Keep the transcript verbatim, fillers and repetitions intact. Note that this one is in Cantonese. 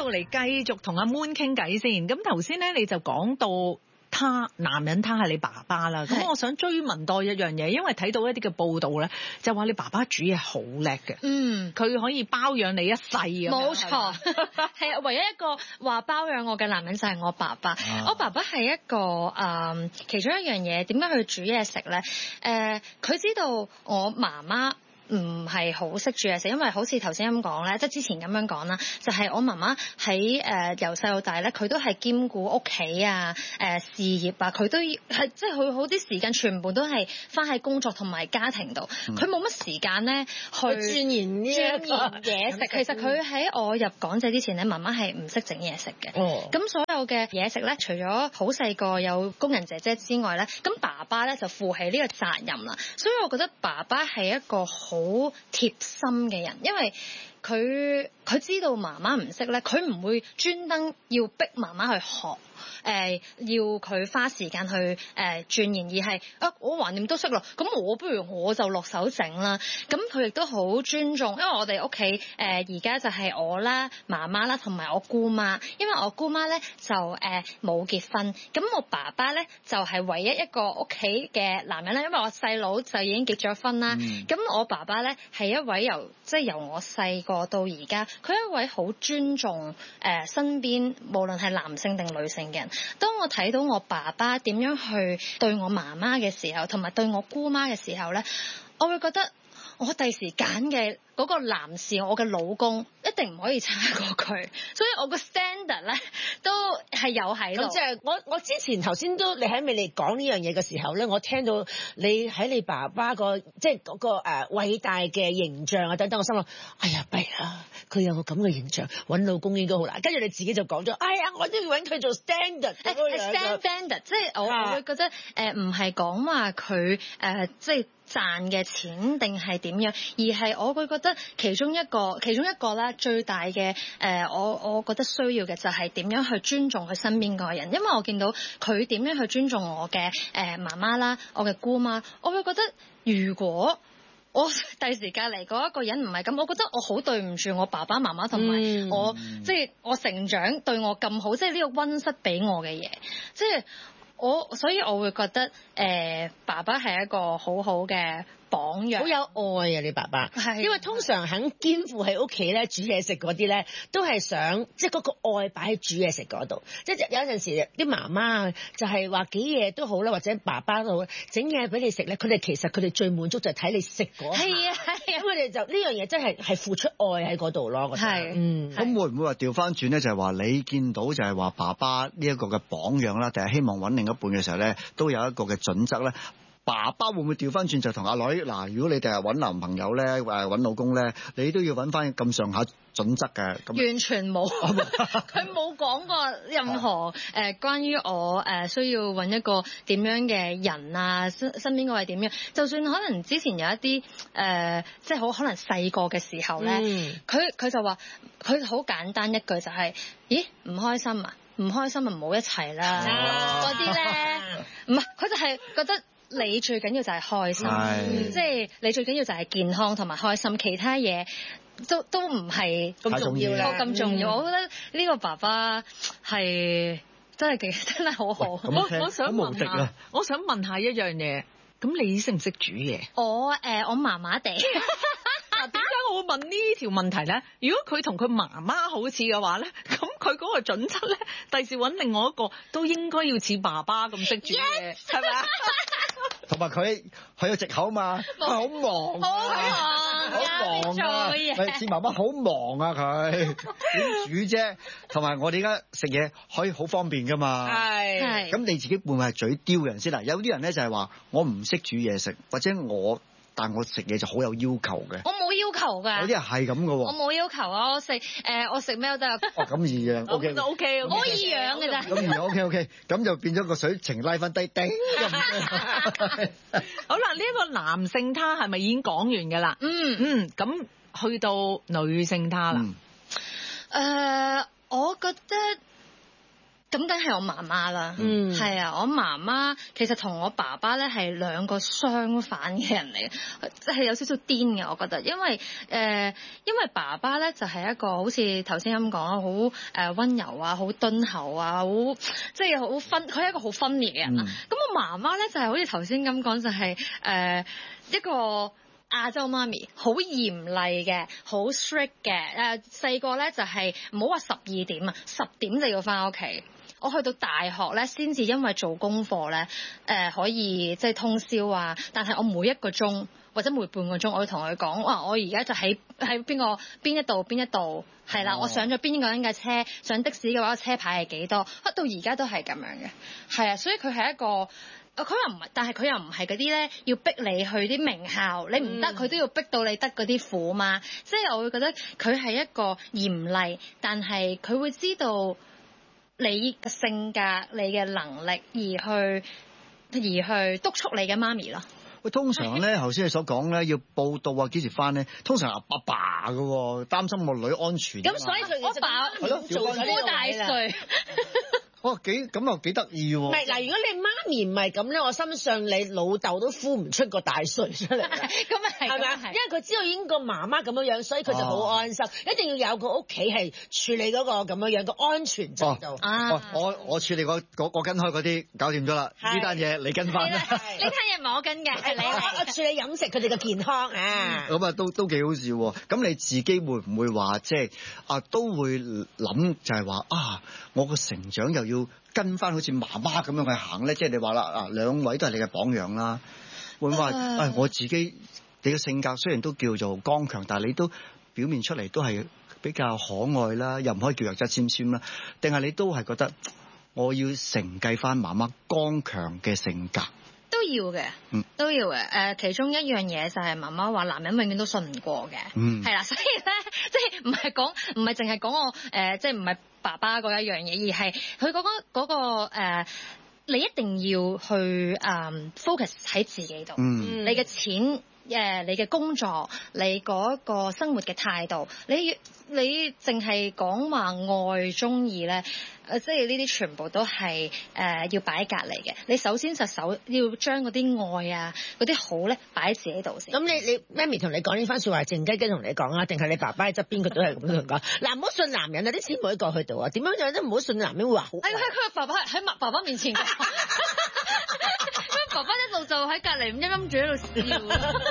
嚟繼續同阿 Moon 傾偈先。咁頭先咧你就講到他男人他係你爸爸啦，咁我想追問多一樣嘢，因為睇到一啲嘅報道咧，就話你爸爸煮嘢好叻嘅，嗯，佢可以包養你一世咁。 冇錯，係唯一一個話包養我嘅男人就係我爸爸。啊、我爸爸係一個誒、嗯，其中一樣嘢，點解佢煮嘢食咧？誒、呃，佢知道我媽媽唔係好識煮嘢食，因為好似頭先咁講咧，即係之前咁樣講啦，就係、是、我媽媽喺誒由細到大咧，佢都係兼顧屋企啊、誒、呃、事業啊，佢都係即係佢好啲時間全部都係翻喺工作同埋家庭度，佢冇乜時間咧去鑽研呢鑽研嘢食。其實佢喺我入港姐之前咧，媽媽係唔識整嘢食嘅。哦，咁所有嘅嘢食咧，除咗好細個有工人姐姐之外咧，咁爸爸咧就負起呢個責任啦。所以我覺得爸爸係一個好好貼心嘅人，因為佢佢知道媽媽唔識咧，佢唔會專登要逼媽媽去學。誒、呃、要佢花時間去誒鑽研，而係啊我橫掂都識咯，咁我不如我就落手整啦。咁佢亦都好尊重，因為我哋屋企誒而家就係我啦、媽媽啦同埋我姑媽。因為我姑媽咧就誒冇、呃、結婚，咁我爸爸咧就係、是、唯一一個屋企嘅男人啦。因為我細佬就已經結咗婚啦，咁、嗯、我爸爸咧係一位由即係、就是、由我細個到而家，佢係一位好尊重誒、呃、身邊無論係男性定女性嘅人。當我睇到我爸爸點樣去對我媽媽嘅時候，同埋對我姑媽嘅時候咧，我會覺得我第時揀嘅嗰個男士，我嘅老公一定唔可以差過佢，所以我個 standard 咧都係有喺度。 咁即係我我之前頭先都你喺未嚟講呢樣嘢嘅時候咧，我聽到你喺你爸爸個即係嗰個誒偉大嘅形象啊等等，我心諗哎呀弊啦，佢有個咁嘅形象，揾老公應該好難。跟住你自己就講咗，哎呀我都要揾佢做 standard。誒 stand standard， 即係我我會覺得誒唔係講話佢誒即係賺嘅錢定係點樣，而係我會覺得其中一個其中一個咧最大嘅誒、呃、我我覺得需要嘅就係點樣去尊重佢身邊嗰個人，因為我見到佢點樣去尊重我嘅誒媽媽啦，我嘅姑媽，我會覺得如果我第時隔離嗰一個人唔係咁，我覺得我好對唔住我爸爸媽媽同埋我，嗯、即係我成長對我咁好，即係呢個溫室俾我嘅嘢，即係。我所以我會覺得誒、呃、爸爸係一個好好嘅榜樣， 好有愛啊！你爸爸，係因為通常肯肩負喺屋企咧煮嘢食嗰啲咧，都係想即係嗰個愛擺喺煮嘢食嗰度。即係有陣時啲媽媽就係話幾嘢都好啦，或者爸爸都好，整嘢俾你食咧，佢哋其實佢哋最滿足就係睇你食嗰下。係啊係啊，咁佢哋就呢樣嘢真係係付出愛喺嗰度咯。係嗯， 咁會唔會話調翻轉咧？就係話你見到就係話爸爸呢一個嘅榜樣啦，定係希望揾另一半嘅時候咧，都有一個嘅準則咧？爸爸會唔會調翻轉就同阿女嗱？如果你哋係揾男朋友咧，誒揾老公咧，你都要揾翻咁上下準則嘅。 完全冇，佢冇講過任何誒、呃、關於我誒、呃、需要揾一個點樣嘅人啊，身身邊嗰位點樣？就算可能之前有一啲誒、呃，即係好可能細個嘅時候咧，佢佢、嗯、就話佢好簡單一句就係、是：咦唔開心啊？唔開心咪唔好一齊啦。嗰啲咧唔係，佢就係覺得。你最緊要就係開心，即係你最緊要就係健康同埋開心，其他嘢都都唔係咁重要啦。咁重要，我覺得呢個爸爸係真係幾真係好好。我我想問下， 我想問下一樣嘢，咁你識唔識煮嘢？ 我誒、呃、我麻麻地。 點解我會問呢條問題咧？如果佢同佢媽媽好似嘅話咧，咁佢嗰個準則咧，第時揾另外一個都應該要似爸爸咁識煮嘢，係咪啊？ 同埋佢佢有藉口嘛，佢好忙， 好忙， 好忙啊！似媽媽好忙啊，佢點煮啫？同埋我哋而家食嘢可以好方便噶嘛，係。咁你自己會唔會係嘴刁人先啦？有啲人咧就係話我唔識煮嘢食，或者我。但我食嘢就好有要求嘅， 我冇要求㗎。 有啲人係咁嘅喎， 我冇要求啊！我食誒、呃，我食咩都得。哦， 咁易養 ，O K O K， 我易養嘅咋。 咁易養 O K O K， 咁就變咗個水情拉翻低低。 好啦，呢、這、一個男性他係咪已經講完㗎啦？嗯嗯，咁去到女性他啦。誒、 嗯呃，我覺得咁梗係我媽媽啦， 嗯， 係啊，我媽媽其實同我爸爸咧係兩個相反嘅人嚟嘅，即係有少少癲嘅，我覺得，因為誒、呃，因為爸爸咧就係一個好似頭先咁講啊，好誒溫柔啊，好敦厚啊，好即係好分，佢係一個好分裂嘅人啦。咁、嗯、我媽媽咧就係好似頭先咁講，就係、是、誒、呃、一個亞洲媽咪，好嚴厲嘅，好 strict 嘅。誒細個咧就係唔好話十二點啊，十點就要翻屋企。我去到大學咧，先至因為做功課咧，誒、呃、可以即係通宵啊。但係我每一個鐘或者每半個鐘，我會同佢講，哇！我而家就喺喺邊個邊一度邊一度，係啦，我上咗邊個人嘅車，上的士嘅話，車牌係幾多？到而家都係咁樣嘅，係啊。所以佢係一個，佢又唔係，但係佢又唔係嗰啲咧，要逼你去啲名校，你唔得，佢都要逼到你得嗰啲苦嘛。即係我會覺得佢係一個嚴厲，但係佢會知道你嘅性格、你嘅能力，而去而去督促你嘅媽咪咯。 喂，通常咧，頭先你所講咧，要報到啊，幾時翻咧？通常阿爸爸嘅喎，擔心個女安全。 咁所以佢我爸係咯，做咗大歲。 哇，幾咁又幾得意喎！ 唔係嗱，如果你媽咪唔係咁咧，我深信你老豆都孵唔出個大帥出嚟。咁啊係， 係咪啊？因為佢知道已經個媽媽咁樣樣，所以佢就好安心。一定要有個屋企係處理嗰個咁樣樣個安全制度。 啊！我我處理嗰嗰我跟開嗰啲搞掂咗啦。呢單嘢你跟翻啦。 呢單嘢唔係我跟嘅，係你。 我處理飲食佢哋嘅健康啊。 咁啊，都都幾好笑喎！咁你自己會唔會話即係啊？都會諗就係話啊，我個成長又要跟翻好似媽媽咁樣去行咧，即係你話啦啊，兩位都係你嘅榜樣啦。會唔會話誒、哎、我自己你嘅性格雖然都叫做剛強，但係你都表面出嚟都係比較可愛啦，又唔可以叫弱質纖纖啦。定係你都係覺得我要承繼翻媽媽剛強嘅性格？ 都要嘅，嗯，都要嘅。誒，其中一樣嘢就係媽媽話男人永遠都信唔過嘅，嗯，係啦，所以咧，即係唔係講，唔係淨係講我誒，即係唔係爸爸嗰一樣嘢，而係佢嗰個嗰個誒，你一定要去誒 focus 喺自己度，嗯，你嘅錢。誒，你嘅工作，你嗰個生活嘅態度，你你淨係講話愛鍾意咧，誒，即係呢啲全部都係誒、呃、要擺隔離嘅。你首先實手要將嗰啲愛啊，嗰啲好咧擺喺自己度先。咁你你媽咪同你講呢番説話，靜雞雞同你講啊，定係你爸爸喺側邊佢都係咁同你講？嗱，唔好信男人啊，啲錢唔可以過去度啊，點樣樣都唔好信男人會話好。係係，佢爸爸喺爸爸面前講，爸爸一路就喺隔離陰陰住喺度笑。